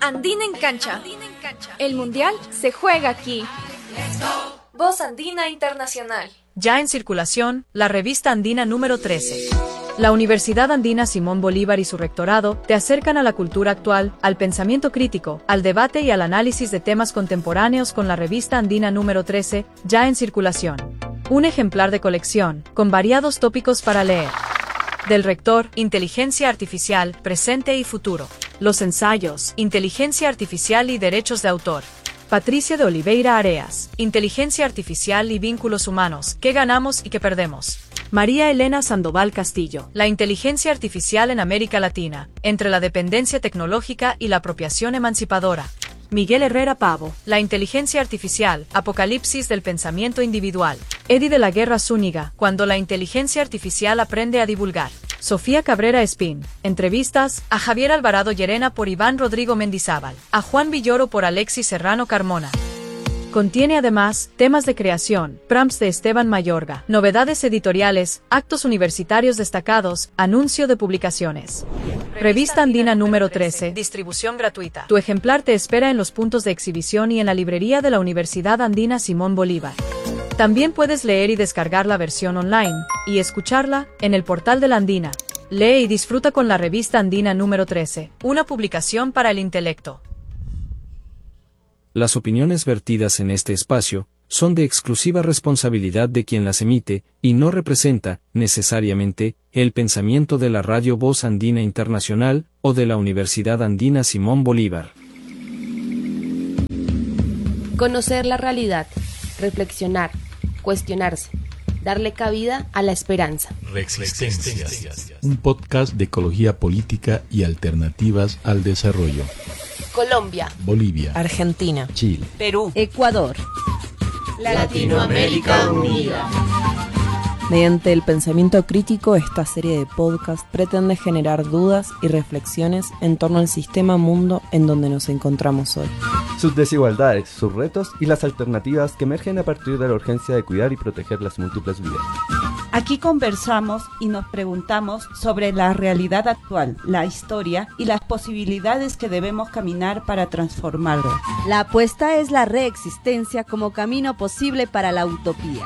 Andina en cancha. El mundial se juega aquí. Voz Andina Internacional. Ya en circulación, la revista andina número 13. La Universidad Andina Simón Bolívar y su rectorado te acercan a la cultura actual, al pensamiento crítico, al debate y al análisis de temas contemporáneos con la revista andina número 13, ya en circulación. Un ejemplar de colección, con variados tópicos para leer. Del rector, Inteligencia Artificial, Presente y Futuro. Los ensayos, Inteligencia Artificial y Derechos de Autor. Patricia de Oliveira Areas, Inteligencia Artificial y Vínculos Humanos, ¿qué ganamos y qué perdemos? María Elena Sandoval Castillo, La inteligencia artificial en América Latina, entre la dependencia tecnológica y la apropiación emancipadora. Miguel Herrera Pavo, La inteligencia artificial, Apocalipsis del pensamiento individual. Eddie de la Guerra Zúñiga, Cuando la inteligencia artificial aprende a divulgar. Sofía Cabrera Espín, entrevistas a Javier Alvarado Llerena por Iván Rodrigo Mendizábal, a Juan Villoro por Alexis Serrano Carmona. Contiene además temas de creación, prompts de Esteban Mayorga, novedades editoriales, actos universitarios destacados, anuncio de publicaciones. Revista Andina número 13, distribución gratuita. Tu ejemplar te espera en los puntos de exhibición y en la librería de la Universidad Andina Simón Bolívar. También puedes leer y descargar la versión online, y escucharla, en el portal de la Andina. Lee y disfruta con la revista Andina número 13, una publicación para el intelecto. Las opiniones vertidas en este espacio son de exclusiva responsabilidad de quien las emite, y no representa, necesariamente, el pensamiento de la Radio Voz Andina Internacional, o de la Universidad Andina Simón Bolívar. Conocer la realidad, reflexionar, cuestionarse, darle cabida a la esperanza. Reexistencias, un podcast de ecología política y alternativas al desarrollo. Colombia, Bolivia, Argentina, Chile, Perú, Ecuador, Latinoamérica Unida. Mediante el pensamiento crítico, esta serie de podcasts pretende generar dudas y reflexiones en torno al sistema mundo en donde nos encontramos hoy. Sus desigualdades, sus retos y las alternativas que emergen a partir de la urgencia de cuidar y proteger las múltiples vidas. Aquí conversamos y nos preguntamos sobre la realidad actual, la historia y las posibilidades que debemos caminar para transformarla. La apuesta es la reexistencia como camino posible para la utopía.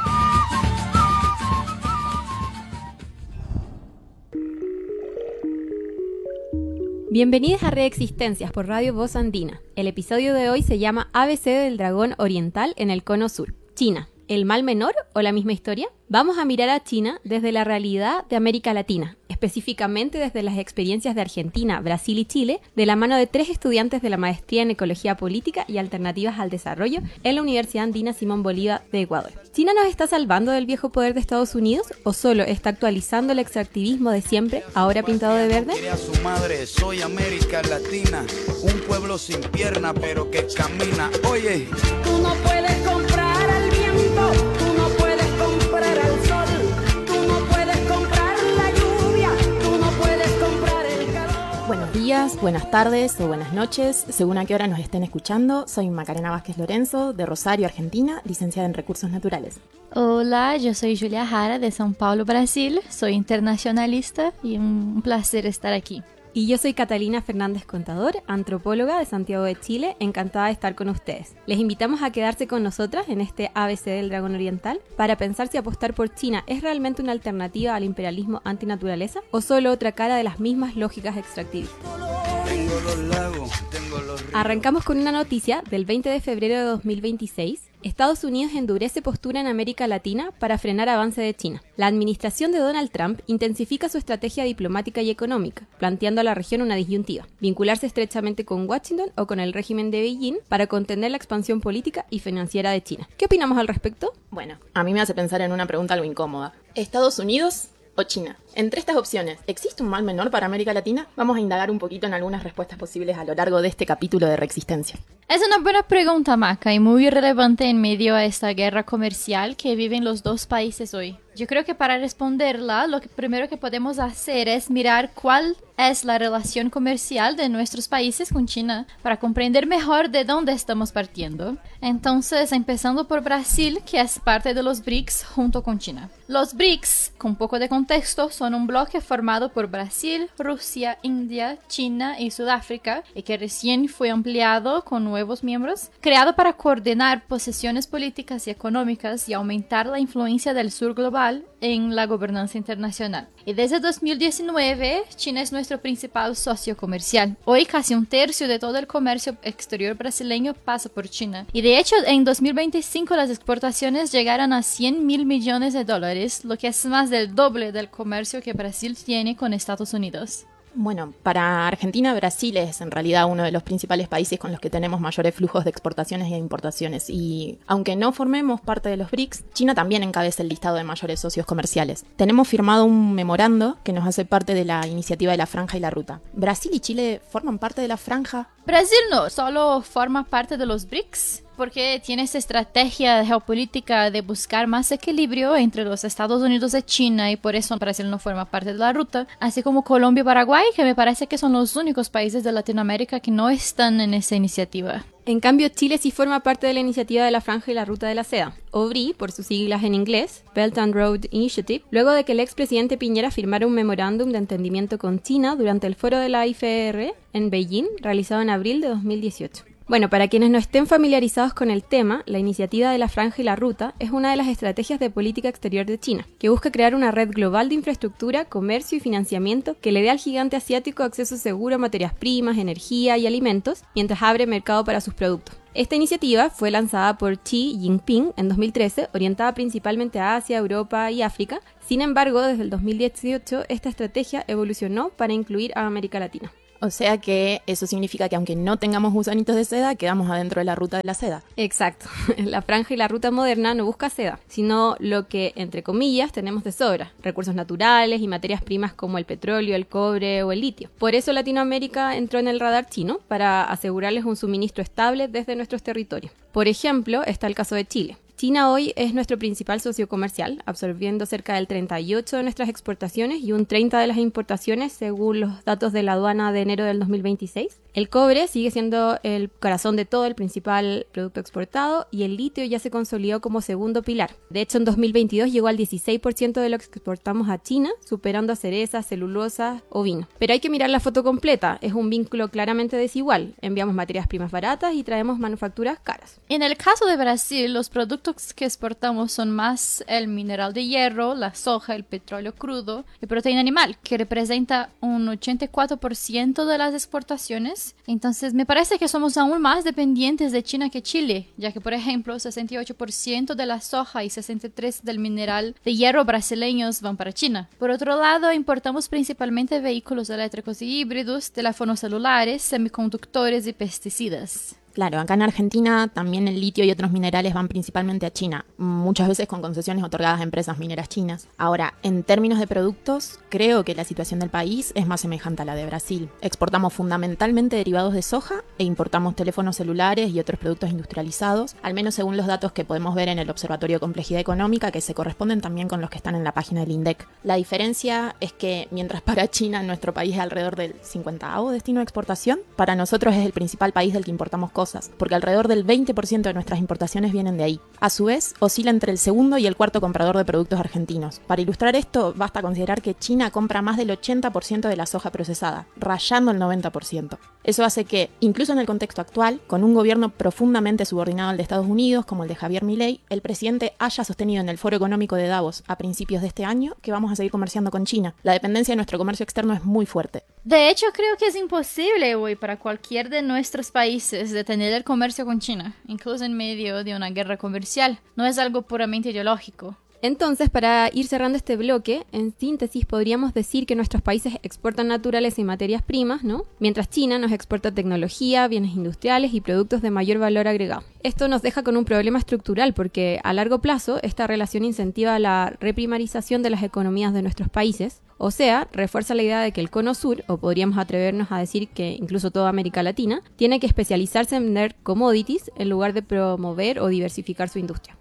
Bienvenidos a Reexistencias por Radio Voz Andina. El episodio de hoy se llama ABC del dragón oriental en el cono sur. China, ¿el mal menor o la misma historia? Vamos a mirar a China desde la realidad de América Latina, específicamente desde las experiencias de Argentina, Brasil y Chile, de la mano de 3 estudiantes de la maestría en Ecología Política y Alternativas al Desarrollo en la Universidad Andina Simón Bolívar de Ecuador. ¿China nos está salvando del viejo poder de Estados Unidos o solo está actualizando el extractivismo de siempre, ahora pintado de verde? A su madre, soy América Latina, un pueblo sin pierna pero que camina. Oye, tú no puedes comprar al viento, tú no puedes comprar al sol, tú no puedes comprar la lluvia, tú no puedes comprar el calor. Buenos días, buenas tardes o buenas noches, según a qué hora nos estén escuchando. Soy Macarena Vázquez Lorenzo, de Rosario, Argentina, licenciada en Recursos Naturales. Hola, yo soy Julia Jara, de São Paulo, Brasil. Soy internacionalista y un placer estar aquí. Y yo soy Catalina Fernández Contador, antropóloga de Santiago de Chile, encantada de estar con ustedes. Les invitamos a quedarse con nosotras en este ABC del dragón oriental para pensar si apostar por China es realmente una alternativa al imperialismo antinaturaleza o solo otra cara de las mismas lógicas extractivistas. Arrancamos con una noticia del 20 de febrero de 2026. Estados Unidos endurece postura en América Latina para frenar avance de China. La administración de Donald Trump intensifica su estrategia diplomática y económica, planteando a la región una disyuntiva: vincularse estrechamente con Washington o con el régimen de Beijing para contener la expansión política y financiera de China. ¿Qué opinamos al respecto? Bueno, a mí me hace pensar en una pregunta algo incómoda. ¿Estados Unidos o China? Entre estas opciones, ¿existe un mal menor para América Latina? Vamos a indagar un poquito en algunas respuestas posibles a lo largo de este capítulo de Reexistencia. Es una buena pregunta, Maca, y muy relevante en medio a esta guerra comercial que viven los dos países hoy. Yo creo que para responderla, lo primero que podemos hacer es mirar cuál es la relación comercial de nuestros países con China para comprender mejor de dónde estamos partiendo. Entonces, empezando por Brasil, que es parte de los BRICS junto con China. Los BRICS, con un poco de contexto, son un bloque formado por Brasil, Rusia, India, China y Sudáfrica, y que recién fue ampliado con nuevos miembros, creado para coordinar posiciones políticas y económicas y aumentar la influencia del sur global en la gobernanza internacional. Y desde 2019, China es nuestro principal socio comercial. Hoy casi un tercio de todo el comercio exterior brasileño pasa por China. Y de hecho, en 2025 las exportaciones llegaron a 100.000 millones de dólares, lo que es más del doble del comercio que Brasil tiene con Estados Unidos. Bueno, para Argentina, Brasil es en realidad uno de los principales países con los que tenemos mayores flujos de exportaciones e importaciones. Y aunque no formemos parte de los BRICS, China también encabeza el listado de mayores socios comerciales. Tenemos firmado un memorando que nos hace parte de la iniciativa de la Franja y la Ruta. ¿Brasil y Chile forman parte de la Franja? Brasil no, solo forma parte de los BRICS, porque tiene esta estrategia geopolítica de buscar más equilibrio entre los Estados Unidos y China, y por eso Brasil no forma parte de la ruta, así como Colombia y Paraguay, que me parece que son los únicos países de Latinoamérica que no están en esa iniciativa. En cambio, Chile sí forma parte de la iniciativa de la Franja y la Ruta de la Seda, o BRI, por sus siglas en inglés, Belt and Road Initiative, luego de que el expresidente Piñera firmara un memorándum de entendimiento con China durante el foro de la IFR en Beijing, realizado en abril de 2018. Bueno, para quienes no estén familiarizados con el tema, la iniciativa de la Franja y la Ruta es una de las estrategias de política exterior de China, que busca crear una red global de infraestructura, comercio y financiamiento que le dé al gigante asiático acceso seguro a materias primas, energía y alimentos, mientras abre mercado para sus productos. Esta iniciativa fue lanzada por Xi Jinping en 2013, orientada principalmente a Asia, Europa y África. Sin embargo, desde el 2018, esta estrategia evolucionó para incluir a América Latina. O sea que eso significa que aunque no tengamos gusanitos de seda, quedamos adentro de la ruta de la seda. Exacto. La Franja y la Ruta moderna no busca seda, sino lo que, entre comillas, tenemos de sobra: recursos naturales y materias primas como el petróleo, el cobre o el litio. Por eso Latinoamérica entró en el radar chino, para asegurarles un suministro estable desde nuestros territorios. Por ejemplo, está el caso de Chile. China hoy es nuestro principal socio comercial, absorbiendo cerca del 38% de nuestras exportaciones y un 30% de las importaciones, según los datos de la aduana de enero del 2026. El cobre sigue siendo el corazón de todo, el principal producto exportado, y el litio ya se consolidó como segundo pilar. De hecho, en 2022 llegó al 16% de lo que exportamos a China, superando a cereza, celulosa o vino. Pero hay que mirar la foto completa, es un vínculo claramente desigual. Enviamos materias primas baratas y traemos manufacturas caras. En el caso de Brasil, los productos que exportamos son más el mineral de hierro, la soja, el petróleo crudo y proteína animal, que representa un 84% de las exportaciones. Entonces me parece que somos aún más dependientes de China que Chile, ya que por ejemplo 68% de la soja y 63% del mineral de hierro brasileños van para China. Por otro lado, importamos principalmente vehículos eléctricos y híbridos, teléfonos celulares, semiconductores y pesticidas. Claro, acá en Argentina también el litio y otros minerales van principalmente a China, muchas veces con concesiones otorgadas a empresas mineras chinas. Ahora, en términos de productos, creo que la situación del país es más semejante a la de Brasil. Exportamos fundamentalmente derivados de soja e importamos teléfonos celulares y otros productos industrializados, al menos según los datos que podemos ver en el Observatorio de Complejidad Económica, que se corresponden también con los que están en la página del INDEC. La diferencia es que mientras para China nuestro país es alrededor del 50º destino de exportación, para nosotros es el principal país del que importamos cosas, porque alrededor del 20% de nuestras importaciones vienen de ahí. A su vez, oscila entre el segundo y el cuarto comprador de productos argentinos. Para ilustrar esto, basta considerar que China compra más del 80% de la soja procesada, rayando el 90%. Eso hace que, incluso en el contexto actual, con un gobierno profundamente subordinado al de Estados Unidos, como el de Javier Milei, el presidente haya sostenido en el Foro Económico de Davos a principios de este año que vamos a seguir comerciando con China. La dependencia de nuestro comercio externo es muy fuerte. De hecho, creo que es imposible hoy para cualquier de nuestros países detener el comercio con China, incluso en medio de una guerra comercial. No es algo puramente ideológico. Entonces, para ir cerrando este bloque, en síntesis podríamos decir que nuestros países exportan naturaleza y materias primas, ¿no? Mientras China nos exporta tecnología, bienes industriales y productos de mayor valor agregado. Esto nos deja con un problema estructural porque a largo plazo esta relación incentiva la reprimarización de las economías de nuestros países, o sea, refuerza la idea de que el Cono Sur, o podríamos atrevernos a decir que incluso toda América Latina, tiene que especializarse en vender commodities en lugar de promover o diversificar su industria.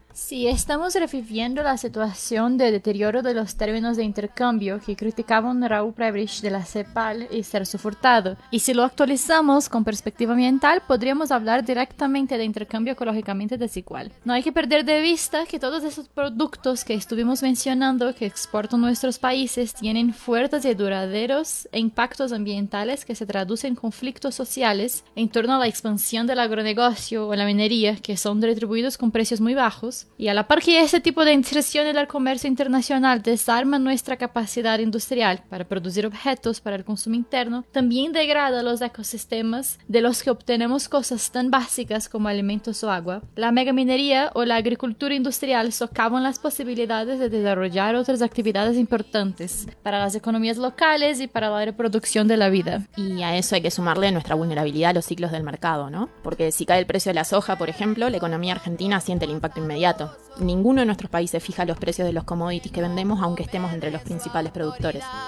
Sí, estamos reviviendo la situación de deterioro de los términos de intercambio que criticaban Raúl Prebrich de la CEPAL y Celso Furtado. Y si lo actualizamos con perspectiva ambiental, podríamos hablar directamente de intercambio ecológicamente desigual. No hay que perder de vista que todos esos productos que estuvimos mencionando que exportan nuestros países tienen fuertes y duraderos impactos ambientales que se traducen en conflictos sociales en torno a la expansión del agronegocio o la minería, que son retribuidos con precios muy bajos. Y a la par que este tipo de inserción en el comercio internacional desarma nuestra capacidad industrial para producir objetos para el consumo interno, también degrada los ecosistemas de los que obtenemos cosas tan básicas como alimentos o agua. La megaminería o la agricultura industrial socavan las posibilidades de desarrollar otras actividades importantes para las economías locales y para la reproducción de la vida. Y a eso hay que sumarle nuestra vulnerabilidad a los ciclos del mercado, ¿no? Porque si cae el precio de la soja, por ejemplo, la economía argentina siente el impacto inmediato. Ninguno de nuestros países fija los precios de los commodities que vendemos, aunque estemos entre los principales productores.